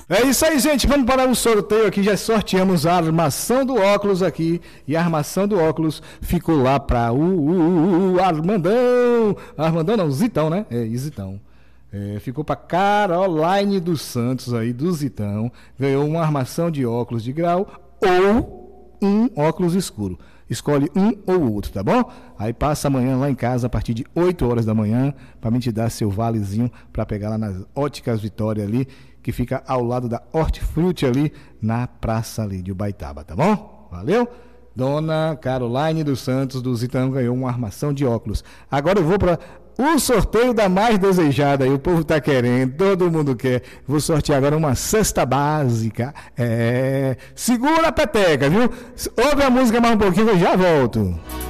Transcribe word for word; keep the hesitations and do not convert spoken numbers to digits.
É isso aí, gente. Vamos para o sorteio aqui. Já sorteamos a armação do óculos aqui. E a armação do óculos ficou lá para o, o, o Armandão. Armandão não, Zitão, né? É, Zitão. É, ficou para Caroline dos Santos aí, do Zitão. Ganhou uma armação de óculos de grau ou um óculos escuro. Escolhe um ou outro, tá bom? Aí passa amanhã lá em casa a partir de oito horas da manhã para mim te dar seu valezinho para pegar lá nas Óticas Vitória ali, que fica ao lado da Hortifruti ali na praça ali de Ubaitaba, tá bom? Valeu? Dona Caroline dos Santos do Zitão ganhou uma armação de óculos. Agora eu vou para o sorteio da mais desejada aí, o povo tá querendo, todo mundo quer. Vou sortear agora uma cesta básica. É, segura a peteca, viu? Ouve a música mais um pouquinho que eu já volto.